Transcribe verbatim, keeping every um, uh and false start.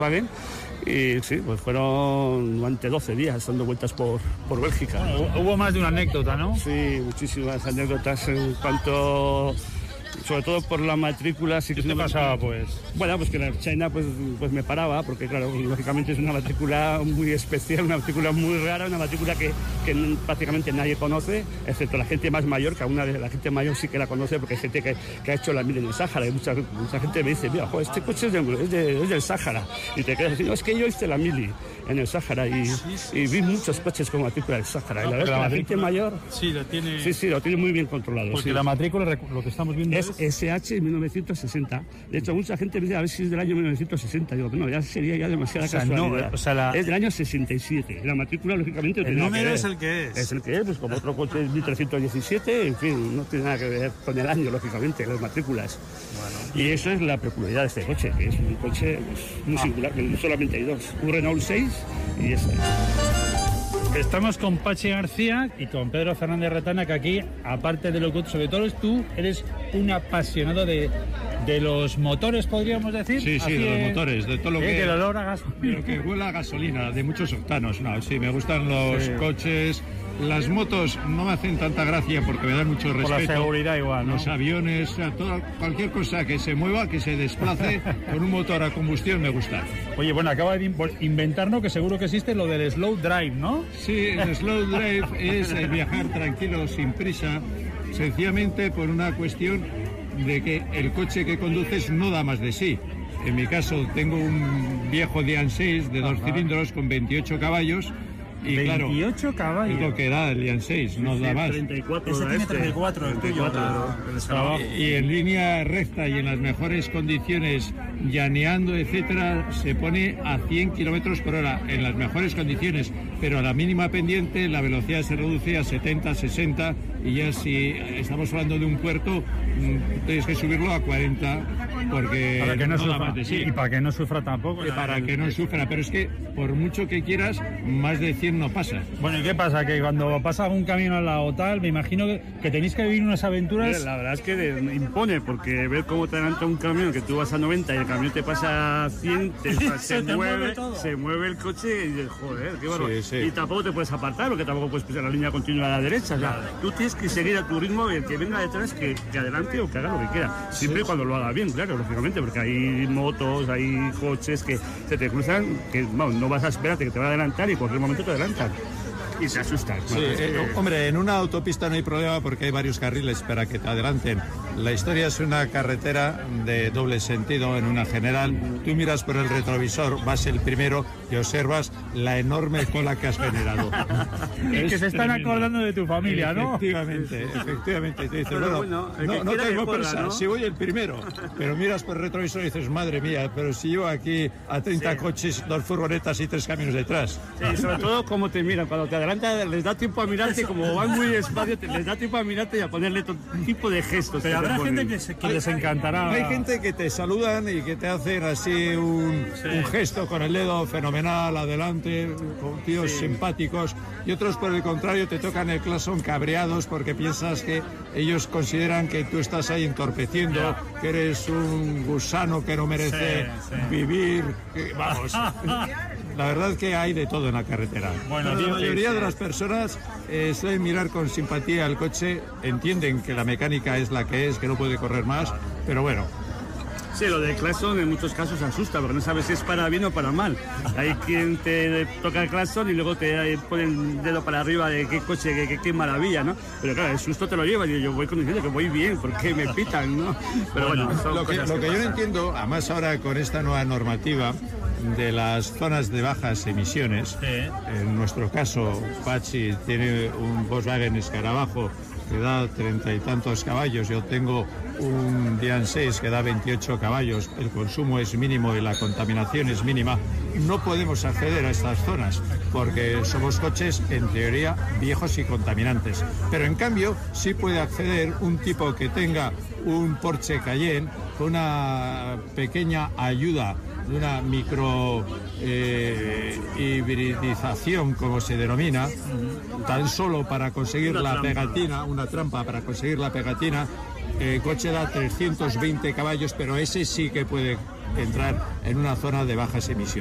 Volkswagen. Y sí, pues fueron durante doce días dando vueltas por, por Bélgica. Bueno, hubo más de una anécdota, ¿no? Sí, muchísimas anécdotas en cuanto... sobre todo por la matrícula. Sí que ¿Qué te pasaba, pues? Bueno, pues que la China pues, pues me paraba, porque claro, lógicamente es una matrícula muy especial, una matrícula muy rara, una matrícula que, que prácticamente nadie conoce, excepto la gente más mayor, que aún la gente mayor sí que la conoce, porque hay gente que, que ha hecho la mil en el Sáhara, y mucha, mucha gente me dice, mira, joder, este coche es, de, es, de, es del Sáhara, y te quedas así, no, es que yo hice la mili en el Sáhara y, y vi muchos coches con matrícula del Sáhara, y la verdad es que la gente mayor... Sí, lo tiene... Sí, sí, lo tiene muy bien controlado. Porque sí. La matrícula, lo que estamos viendo es... es S H mil novecientos sesenta. De hecho, mucha gente me dice a ver si es del año mil novecientos sesenta. Digo, no, ya sería ya demasiada o sea, casualidad. No, o sea, la... Es del año sesenta y siete. La matrícula, lógicamente, no el tiene número nada que ver. Es el que es. Es el que es, pues como otro coche es mil trescientos diecisiete, en fin, no tiene nada que ver con el año, lógicamente, las matrículas. Bueno. Y eso es la peculiaridad de este coche, que es un coche pues, muy ah. singular, que solamente hay dos. Un Renault seis y este. Estamos con Pachi García y con Pedro Fernández Retana, que aquí, aparte de lo que sobre todo tú, eres un apasionado de, de los motores, podríamos decir. Sí, sí, de los motores, de todo lo ¿eh? que... Del olor a gasolina. De lo que huele a gasolina, de muchos octanos. No, sí, me gustan los sí. coches... Las motos no me hacen tanta gracia porque me dan mucho respeto. Por la seguridad igual, ¿no? Los aviones, o sea, toda, cualquier cosa que se mueva, que se desplace con un motor a combustión me gusta. Oye, bueno, acaba de inventarnos que seguro que existe lo del slow drive, ¿no? Sí, el slow drive es el viajar tranquilo, sin prisa, sencillamente por una cuestión de que el coche que conduces no da más de sí. En mi caso tengo un viejo Dian seis de dos Ajá. cilindros con veintiocho caballos. Y veintiocho claro, caballos. Es lo que da el Dian seis, no sí, da más. treinta y cuatro, ese tiene treinta y cuatro, el tuyo. Claro. Y, y en línea recta y en las mejores condiciones, llaneando, etcétera, se pone a cien kilómetros por hora, en las mejores condiciones, pero a la mínima pendiente la velocidad se reduce a setenta, sesenta, y ya si estamos hablando de un puerto, tienes que subirlo a cuarenta, porque para que no, no sufra, da más de sí. Y para que no sufra tampoco. Y para que no sufra, pero es que por mucho que quieras, más de cien no pasa. Bueno, ¿y qué pasa? Que cuando pasa un camión al lado tal, me imagino que, que tenéis que vivir unas aventuras... La verdad es que de, impone, porque ver cómo te adelanta un camión, que tú vas a noventa y el camión te pasa a cien, te, se, se, te mueve, mueve se mueve el coche y dices, joder, qué bárbaro. Sí, sí. Y tampoco te puedes apartar, porque tampoco puedes pisar la línea continua a la derecha. O sea, tú tienes que seguir a tu ritmo y el que venga detrás que, que adelante o que haga lo que quiera. Siempre sí. Cuando lo haga bien, claro, lógicamente, porque hay motos, hay coches que se te cruzan, que vamos, no vas a esperarte que te va a adelantar y en cualquier momento te adelantan. Y se asustan. Sí, eh, hombre, en una autopista no hay problema porque hay varios carriles para que te adelanten. La historia es una carretera de doble sentido en una general. Tú miras por el retrovisor, vas el primero y observas la enorme cola que has generado. Y que se están tremendo. Acordando de tu familia, ¿no? Efectivamente, efectivamente. Y te dices, bueno, bueno no, no tengo prisa, ¿no? Si voy el primero. Pero miras por el retrovisor y dices, madre mía, pero si yo aquí a treinta sí. coches, dos furgonetas y tres camiones detrás. Sí, sobre todo cómo te miran. Cuando te adelantan, les da tiempo a mirarte, como van muy despacio, les da tiempo a mirarte y a ponerle todo tipo de gestos. Pero habrá gente que, se, que hay, les encantará. Hay gente que te saludan y que te hacen así un, sí. un gesto con el dedo fenomenal adelante, con tíos sí. simpáticos, y otros por el contrario te tocan el claxon cabreados porque piensas que ellos consideran que tú estás ahí entorpeciendo, yeah. que eres un gusano que no merece sí, sí. vivir, que, vamos. La verdad es que hay de todo en la carretera. Bueno, la mayoría sí, de las personas eh, suelen mirar con simpatía al coche, entienden que la mecánica es la que es, que no puede correr más, pero bueno. Sí, lo del claxon en muchos casos asusta, porque no sabes si es para bien o para mal. Hay quien te toca el claxon y luego te pone el dedo para arriba de qué coche, qué, qué, qué maravilla, ¿no? Pero claro, el susto te lo lleva y yo voy conduciendo que voy bien, porque me pitan, ¿no? Pero bueno, bueno lo que, lo que, que yo no entiendo, además ahora con esta nueva normativa de las zonas de bajas emisiones, sí. en nuestro caso, Pachi tiene un Volkswagen Escarabajo que da treinta y tantos caballos, yo tengo un Dian seis que da veintiocho caballos, el consumo es mínimo y la contaminación es mínima, no podemos acceder a estas zonas porque somos coches en teoría viejos y contaminantes, pero en cambio sí puede acceder un tipo que tenga un Porsche Cayenne con una pequeña ayuda de una micro eh, hibridización, como se denomina, tan solo para conseguir una la trampa. pegatina, una trampa para conseguir la pegatina, El coche da trescientos veinte caballos, pero ese sí que puede entrar en una zona de bajas emisiones.